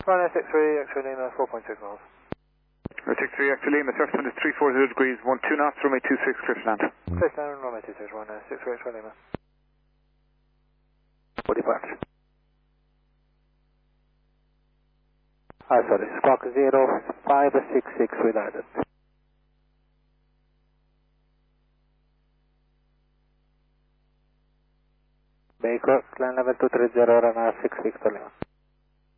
Runway 63, X-ray Lima, 4.6 miles. Runway 63, X-ray Lima, surface wind is 340 degrees, 12 knots, runway 26, Cliffland. Cliffland, runway 26, runway 63, X-ray Lima. Body parts. Sorry, squawk 0566 relighted. Baker, climb level 230, runway 6 Victor Lima.